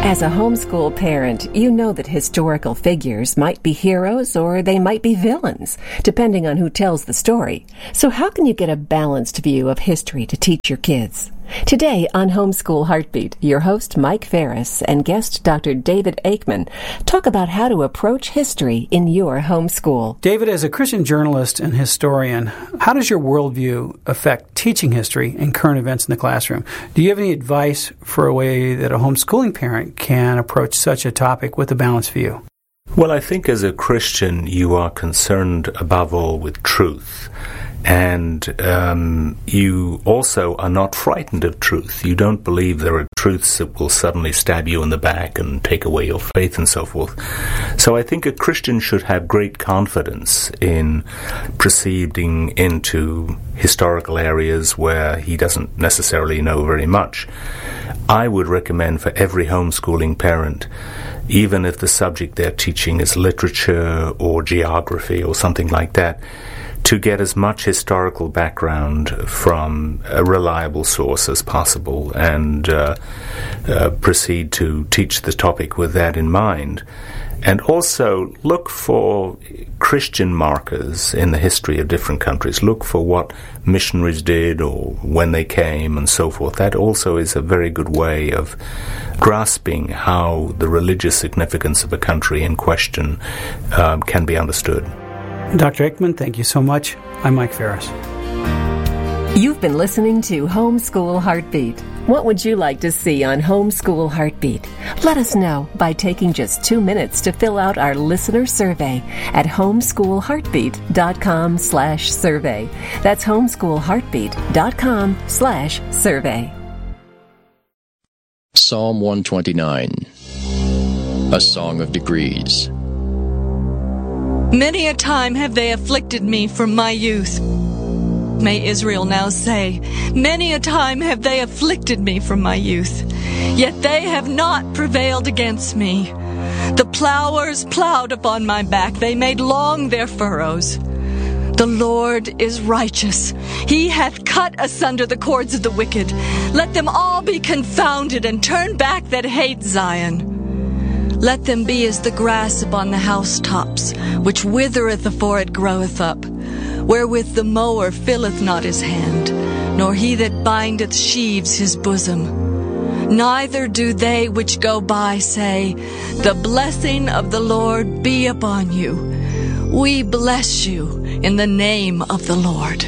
As a homeschool parent, you know that historical figures might be heroes or they might be villains, depending on who tells the story. So how can you get a balanced view of history to teach your kids? Today on Homeschool Heartbeat, your host Mike Ferris and guest Dr. David Aikman talk about how to approach history in your homeschool. David, as a Christian journalist and historian, how does your worldview affect teaching history and current events in the classroom? Do you have any advice for a way that a homeschooling parent can approach such a topic with a balanced view? Well, I think as a Christian, you are concerned above all with truth. And you also are not frightened of truth. You don't believe there are truths that will suddenly stab you in the back and take away your faith and so forth. So I think a Christian should have great confidence in proceeding into historical areas where he doesn't necessarily know very much. I would recommend for every homeschooling parent, even if the subject they're teaching is literature or geography or something like that, to get as much historical background from a reliable source as possible and proceed to teach the topic with that in mind. And also look for Christian markers in the history of different countries. Look for what missionaries did or when they came and so forth. That also is a very good way of grasping how the religious significance of a country in question can be understood. Dr. Aikman, thank you so much. I'm Mike Ferris. You've been listening to Homeschool Heartbeat. What would you like to see on Homeschool Heartbeat? Let us know by taking just 2 minutes to fill out our listener survey at homeschoolheartbeat.com/survey. That's homeschoolheartbeat.com/survey. Psalm 129, a song of degrees. Many a time have they afflicted me from my youth. May Israel now say, many a time have they afflicted me from my youth, yet they have not prevailed against me. The plowers plowed upon my back, they made long their furrows. The Lord is righteous. He hath cut asunder the cords of the wicked. Let them all be confounded and turn back that hate Zion. Let them be as the grass upon the housetops, which withereth afore it groweth up, wherewith the mower filleth not his hand, nor he that bindeth sheaves his bosom. Neither do they which go by say, the blessing of the Lord be upon you. We bless you in the name of the Lord.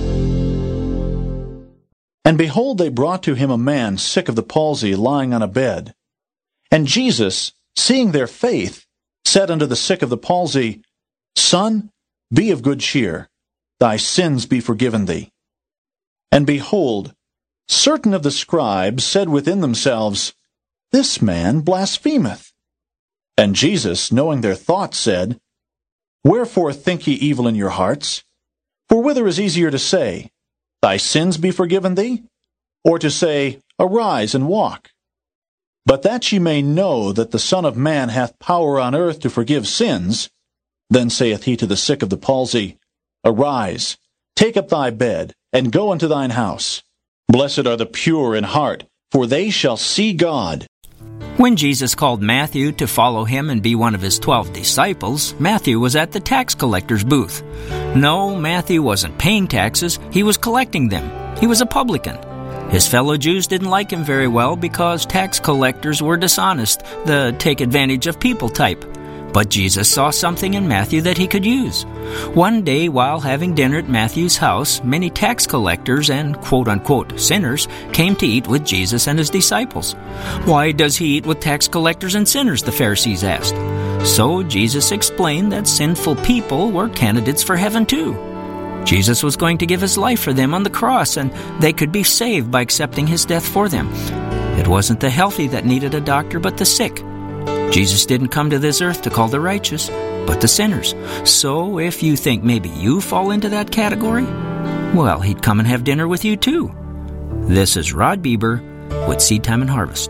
And behold, they brought to him a man sick of the palsy, lying on a bed. And Jesus, seeing their faith, said unto the sick of the palsy, Son, be of good cheer, thy sins be forgiven thee. And behold, certain of the scribes said within themselves, This man blasphemeth. And Jesus, knowing their thoughts, said, Wherefore think ye evil in your hearts? For whither is easier to say, Thy sins be forgiven thee? Or to say, Arise and walk? But that ye may know that the Son of Man hath power on earth to forgive sins, then saith he to the sick of the palsy, Arise, take up thy bed, and go unto thine house. Blessed are the pure in heart, for they shall see God. When Jesus called Matthew to follow him and be one of his 12 disciples, Matthew was at the tax collector's booth. No, Matthew wasn't paying taxes, he was collecting them. He was a publican. His fellow Jews didn't like him very well because tax collectors were dishonest, the take advantage of people type. But Jesus saw something in Matthew that he could use. One day, while having dinner at Matthew's house, many tax collectors and quote-unquote sinners came to eat with Jesus and his disciples. Why does he eat with tax collectors and sinners, the Pharisees asked. So Jesus explained that sinful people were candidates for heaven too. Jesus was going to give his life for them on the cross, and they could be saved by accepting his death for them. It wasn't the healthy that needed a doctor, but the sick. Jesus didn't come to this earth to call the righteous, but the sinners. So if you think maybe you fall into that category, well, he'd come and have dinner with you too. This is Rod Bieber with Seed Time and Harvest.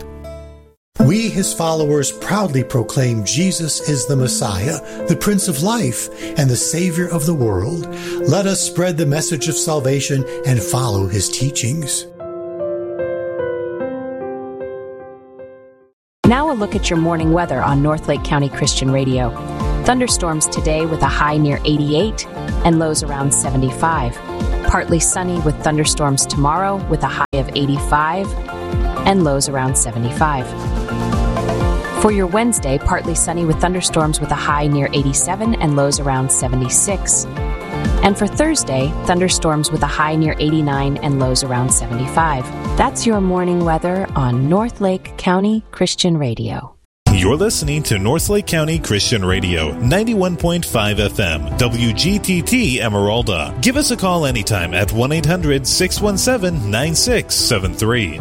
We, his followers, proudly proclaim Jesus is the Messiah, the Prince of Life, and the Savior of the world. Let us spread the message of salvation and follow his teachings. Now a look at your morning weather on Northlake County Christian Radio. Thunderstorms today with a high near 88 and lows around 75. Partly sunny with thunderstorms tomorrow with a high of 85 and lows around 75. For your Wednesday, partly sunny with thunderstorms with a high near 87 and lows around 76. And for Thursday, thunderstorms with a high near 89 and lows around 75. That's your morning weather on Northlake County Christian Radio. You're listening to Northlake County Christian Radio, 91.5 FM, WGTT Emeralda. Give us a call anytime at 1-800-617-9673.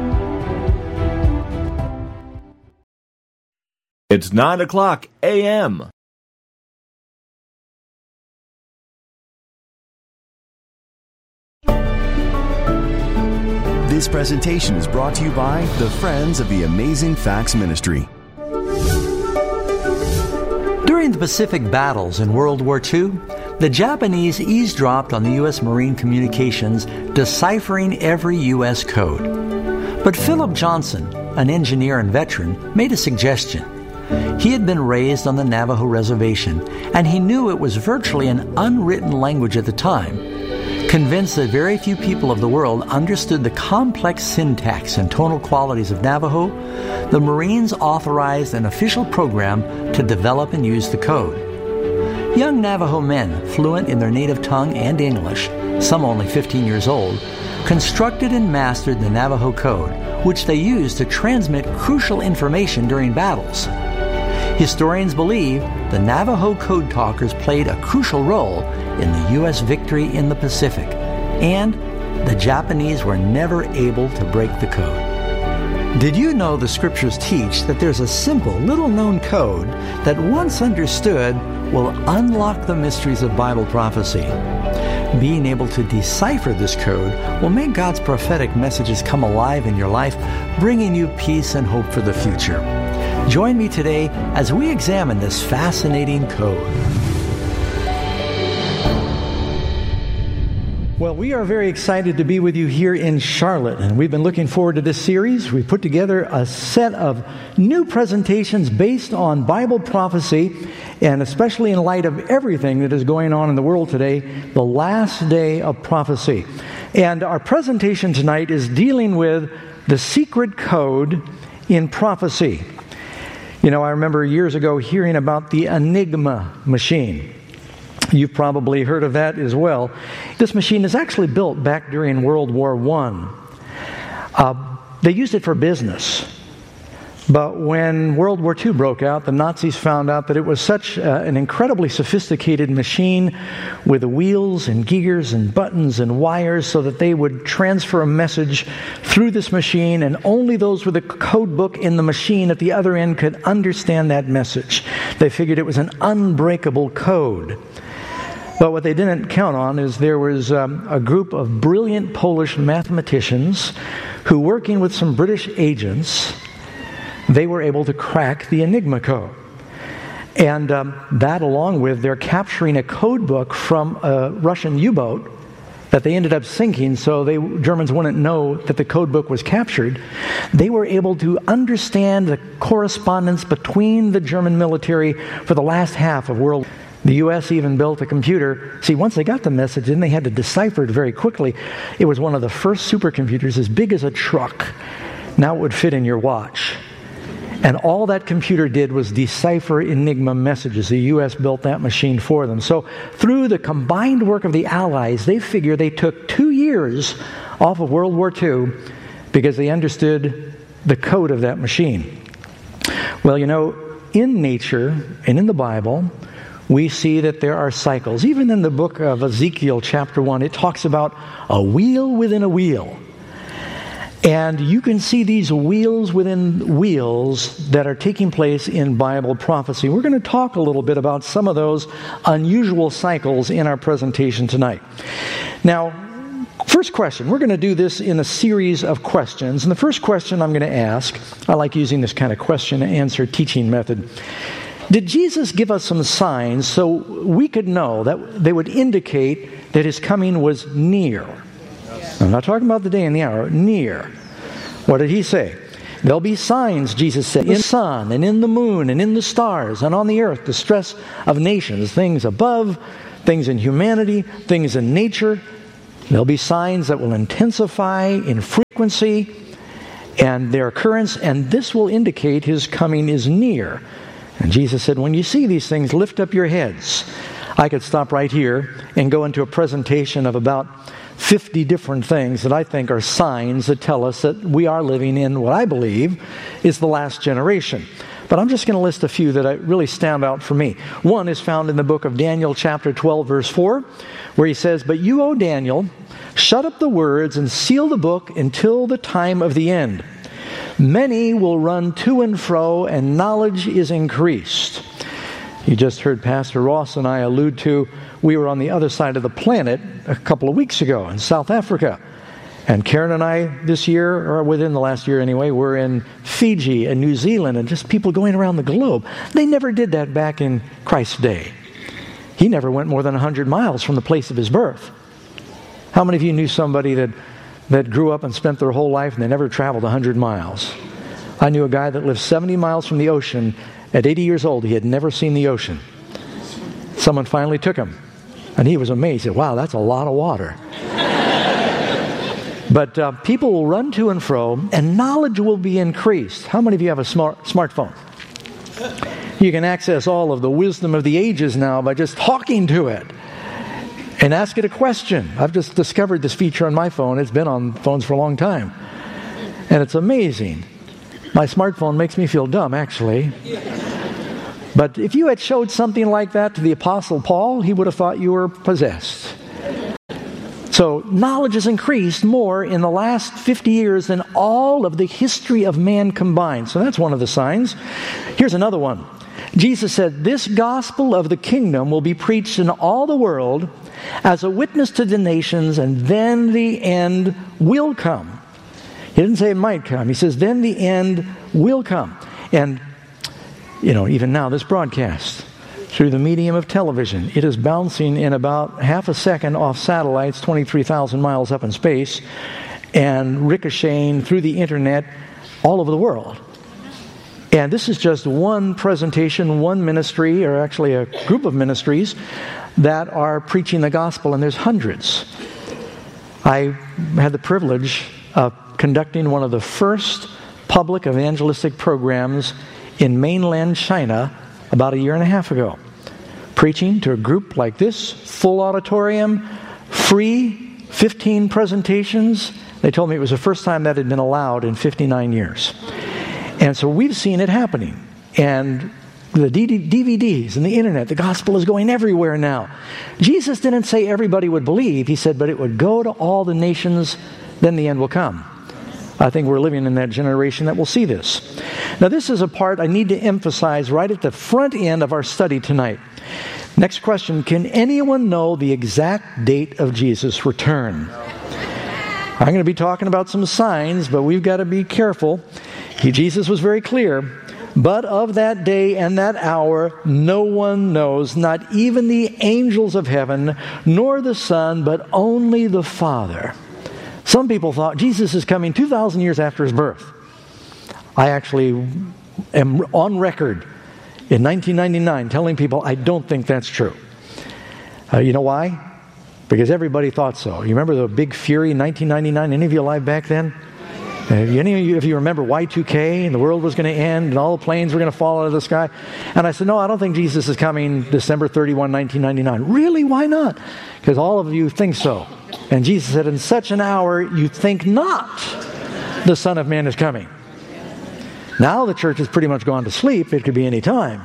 It's 9 o'clock a.m. This presentation is brought to you by the Friends of the Amazing Facts Ministry. During the Pacific battles in World War II, the Japanese eavesdropped on the U.S. Marine communications, deciphering every U.S. code. But Philip Johnson, an engineer and veteran, made a suggestion. He had been raised on the Navajo reservation, and he knew it was virtually an unwritten language at the time. Convinced that very few people of the world understood the complex syntax and tonal qualities of Navajo, the Marines authorized an official program to develop and use the code. Young Navajo men, fluent in their native tongue and English, some only 15 years old, constructed and mastered the Navajo code, which they used to transmit crucial information during battles. Historians believe the Navajo code talkers played a crucial role in the U.S. victory in the Pacific, and the Japanese were never able to break the code. Did you know the scriptures teach that there's a simple, little-known code that once understood will unlock the mysteries of Bible prophecy? Being able to decipher this code will make God's prophetic messages come alive in your life, bringing you peace and hope for the future. Join me today as we examine this fascinating code. Well, we are very excited to be with you here in Charlotte, and we've been looking forward to this series. We put together a set of new presentations based on Bible prophecy, and especially in light of everything that is going on in the world today, the last day of prophecy. And our presentation tonight is dealing with the secret code in prophecy. You know, I remember years ago hearing about the Enigma machine. You've probably heard of that as well. This machine is actually built back during World War I. They used it for business. But when World War II broke out, the Nazis found out that it was such an incredibly sophisticated machine with wheels and gears and buttons and wires so that they would transfer a message through this machine, and only those with a code book in the machine at the other end could understand that message. They figured it was an unbreakable code. But what they didn't count on is there was a group of brilliant Polish mathematicians who, working with some British agents, they were able to crack the Enigma code. And that, along with their capturing a code book from a Russian U-boat that they ended up sinking so Germans wouldn't know that the code book was captured, they were able to understand the correspondence between the German military for the last half of World War II. The U.S. even built a computer. See, once they got the message, then they had to decipher it very quickly. It was one of the first supercomputers as big as a truck. Now it would fit in your watch. And all that computer did was decipher Enigma messages. The U.S. built that machine for them. So through the combined work of the Allies, they figure they took 2 years off of World War II because they understood the code of that machine. Well, you know, in nature and in the Bible, we see that there are cycles. Even in the book of Ezekiel, chapter 1, it talks about a wheel within a wheel. And you can see these wheels within wheels that are taking place in Bible prophecy. We're going to talk a little bit about some of those unusual cycles in our presentation tonight. Now, first question. We're going to do this in a series of questions. And the first question I'm going to ask, I like using this kind of question-and-answer teaching method. Did Jesus give us some signs so we could know that they would indicate that His coming was near? I'm not talking about the day and the hour, near. What did He say? There'll be signs, Jesus said, in the sun and in the moon and in the stars and on the earth, the stress of nations, things above, things in humanity, things in nature. There'll be signs that will intensify in frequency and their occurrence, and this will indicate his coming is near. And Jesus said, when you see these things, lift up your heads. I could stop right here and go into a presentation of about 50 different things that I think are signs that tell us that we are living in what I believe is the last generation. But I'm just going to list a few that really stand out for me. One is found in the book of Daniel chapter 12, verse 4, where he says, "But you, O Daniel, shut up the words and seal the book until the time of the end. Many will run to and fro, and knowledge is increased." You just heard Pastor Ross and I allude to, we were on the other side of the planet a couple of weeks ago in South Africa. And Karen and I this year, or within the last year anyway, were in Fiji and New Zealand and just people going around the globe. They never did that back in Christ's day. He never went more than 100 miles from the place of his birth. How many of you knew somebody that grew up and spent their whole life and they never traveled 100 miles? I knew a guy that lived 70 miles from the ocean. At 80 years old, he had never seen the ocean. Someone finally took him, and he was amazed. He said, "Wow, that's a lot of water." But people will run to and fro, and knowledge will be increased. How many of you have a smartphone? You can access all of the wisdom of the ages now by just talking to it and ask it a question. I've just discovered this feature on my phone. It's been on phones for a long time, and it's amazing. My smartphone makes me feel dumb, actually. But if you had showed something like that to the Apostle Paul, he would have thought you were possessed. So knowledge has increased more in the last 50 years than all of the history of man combined. So that's one of the signs. Here's another one. Jesus said, "This gospel of the kingdom will be preached in all the world as a witness to the nations, and then the end will come." He didn't say it might come. He says, then the end will come. And, even now, this broadcast, through the medium of television, it is bouncing in about half a second off satellites 23,000 miles up in space and ricocheting through the internet all over the world. And this is just one presentation, one ministry, or actually a group of ministries that are preaching the gospel, and there's hundreds. I had the privilege of conducting one of the first public evangelistic programs in mainland China about a year and a half ago. Preaching to a group like this, full auditorium, free, 15 presentations. They told me it was the first time that had been allowed in 59 years. And so we've seen it happening. And the DVDs and the internet, the gospel is going everywhere now. Jesus didn't say everybody would believe. He said, but it would go to all the nations, then the end will come. I think we're living in that generation that will see this. Now, this is a part I need to emphasize right at the front end of our study tonight. Next question, can anyone know the exact date of Jesus' return? I'm going to be talking about some signs, but we've got to be careful. Jesus was very clear. But of that day and that hour, no one knows, not even the angels of heaven, nor the Son, but only the Father. Some people thought Jesus is coming 2,000 years after his birth. I actually am on record in 1999 telling people I don't think that's true. You know why? Because everybody thought so. You remember the big fury in 1999? Any of you alive back then? Any of you remember Y2K and the world was going to end and all the planes were going to fall out of the sky? And I said, no, I don't think Jesus is coming December 31, 1999. Really? Why not? Because all of you think so. And Jesus said, in such an hour you think not the Son of Man is coming. Now the church has pretty much gone to sleep. It could be any time.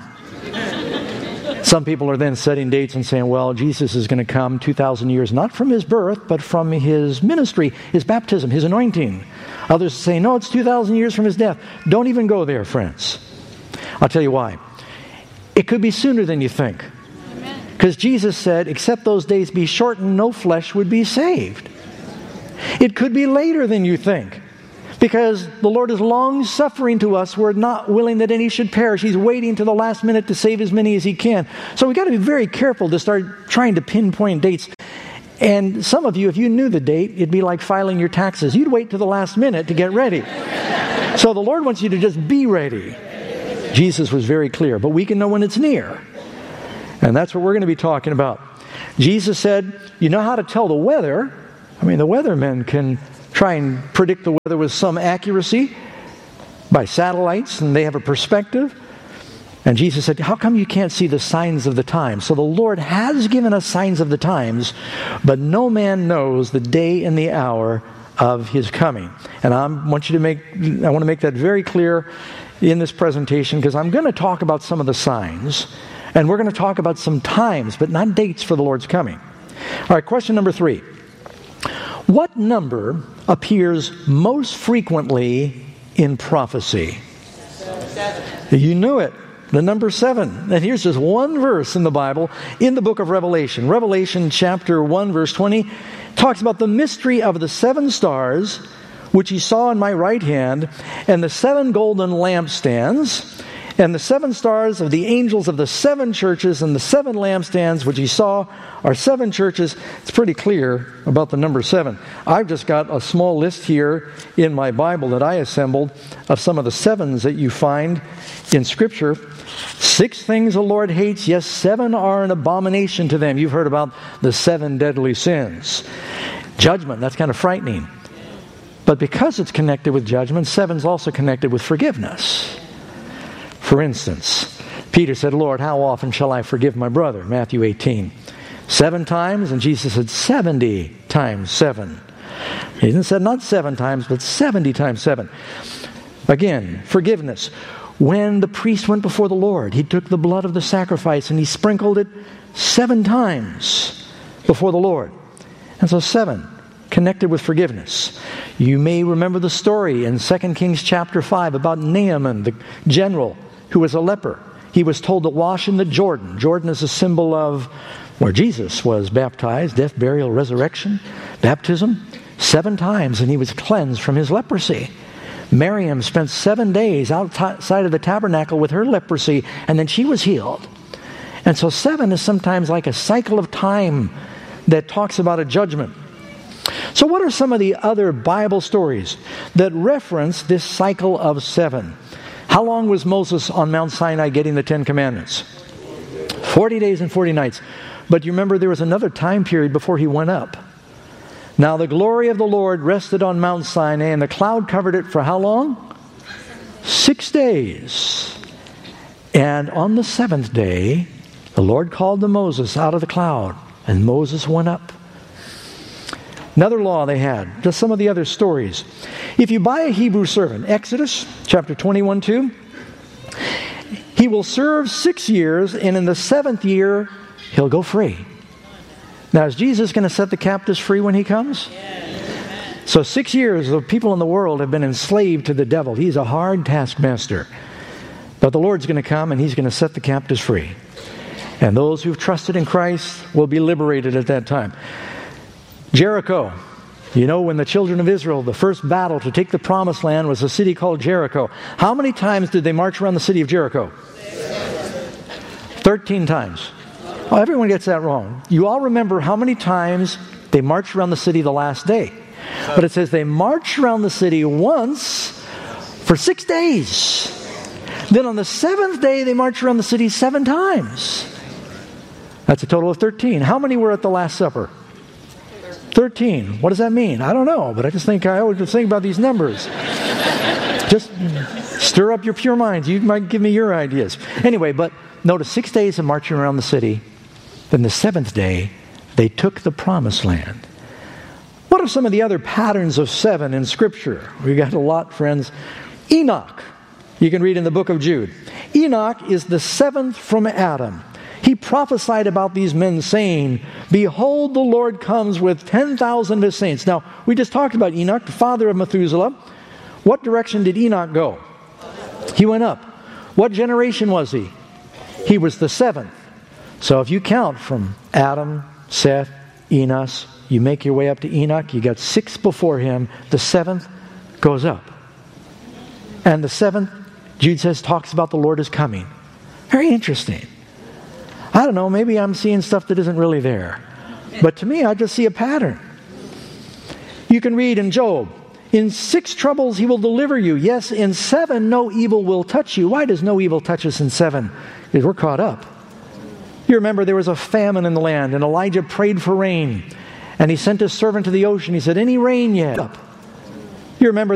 Some people are then setting dates and saying, well, Jesus is going to come 2,000 years, not from his birth, but from his ministry, his baptism, his anointing. Others say, no, it's 2,000 years from his death. Don't even go there, friends. I'll tell you why. It could be sooner than you think. Because Jesus said, except those days be shortened, no flesh would be saved. It could be later than you think. Because the Lord is long-suffering to us. We're not willing that any should perish. He's waiting to the last minute to save as many as he can. So we've got to be very careful to start trying to pinpoint dates. And some of you, if you knew the date, it'd be like filing your taxes. You'd wait to the last minute to get ready. So the Lord wants you to just be ready. Jesus was very clear, but we can know when it's near. And that's what we're going to be talking about. Jesus said, you know how to tell the weather. I mean, the weathermen can try and predict the weather with some accuracy by satellites, and they have a perspective. And Jesus said, how come you can't see the signs of the times? So the Lord has given us signs of the times, but no man knows the day and the hour of His coming. And I want to make that very clear in this presentation, because I'm going to talk about some of the signs, and we're going to talk about some times, but not dates for the Lord's coming. All right, question number 3. What number appears most frequently in prophecy? 7. You knew it. The number 7. And here's just one verse in the Bible, in the book of Revelation. Revelation chapter 1, verse 20, talks about the mystery of the 7 stars, which He saw in my right hand, and the 7 golden lampstands, and the 7 stars of the angels of the 7 churches, and the 7 lampstands, which He saw are 7 churches. It's pretty clear about the number 7. I've just got a small list here in my Bible that I assembled of some of the 7s that you find in Scripture. 6 things the Lord hates, yes, 7 are an abomination to them. You've heard about the 7 deadly sins. Judgment, that's kind of frightening. But because it's connected with judgment, 7's also connected with forgiveness. For instance, Peter said, Lord, how often shall I forgive my brother? Matthew 18. 7 times, and Jesus said 70 times 7. He didn't say not 7 times, but 70 times 7. Again, forgiveness. When the priest went before the Lord, he took the blood of the sacrifice and he sprinkled it 7 times before the Lord. And so 7, connected with forgiveness. You may remember the story in 2 Kings chapter 5 about Naaman, the general who was a leper. He was told to wash in the Jordan. Jordan is a symbol of where Jesus was baptized, death, burial, resurrection, baptism, 7 times, and he was cleansed from his leprosy. Miriam spent 7 days outside of the tabernacle with her leprosy, and then she was healed. And so 7 is sometimes like a cycle of time that talks about a judgment. So what are some of the other Bible stories that reference this cycle of 7? How long was Moses on Mount Sinai getting the 10 Commandments? 40 days and 40 nights. But you remember there was another time period before he went up. Now the glory of the Lord rested on Mount Sinai, and the cloud covered it for how long? 6 days. And on the 7th day, the Lord called to Moses out of the cloud, and Moses went up. Another law they had, just some of the other stories. If you buy a Hebrew servant, Exodus chapter 21:2, he will serve 6 years, and in the 7th year, he'll go free. Now, is Jesus going to set the captives free when He comes? Yes. So 6 years, the people in the world have been enslaved to the devil. He's a hard taskmaster. But the Lord's going to come, and He's going to set the captives free. And those who've trusted in Christ will be liberated at that time. Jericho. You know, when the children of Israel, the first battle to take the promised land was a city called Jericho. How many times did they march around the city of Jericho? 13 times. Oh, everyone gets that wrong. You all remember how many times they marched around the city the last day. But it says they marched around the city once for 6 days. Then on the 7th day, they marched around the city 7 times. That's a total of 13. How many were at the Last Supper? 13. What does that mean? I don't know, but I always think about these numbers. Just stir up your pure minds. You might give me your ideas. Anyway, but notice 6 days of marching around the city. Then the 7th day, they took the promised land. What are some of the other patterns of 7 in Scripture? We got a lot, friends. Enoch. You can read in the book of Jude. Enoch is the 7th from Adam. He prophesied about these men saying, behold, the Lord comes with 10,000 of His saints. Now, we just talked about Enoch, the father of Methuselah. What direction did Enoch go? He went up. What generation was he? He was the 7th. So if you count from Adam, Seth, Enos, you make your way up to Enoch, you got 6 before him, the 7th goes up. And the 7th, Jude says, talks about the Lord is coming. Very interesting. I don't know, maybe I'm seeing stuff that isn't really there. But to me, I just see a pattern. You can read in Job. In 6 troubles He will deliver you. Yes, in 7 no evil will touch you. Why does no evil touch us in 7? Because we're caught up. You remember there was a famine in the land, and Elijah prayed for rain. And he sent his servant to the ocean. He said, any rain yet? You remember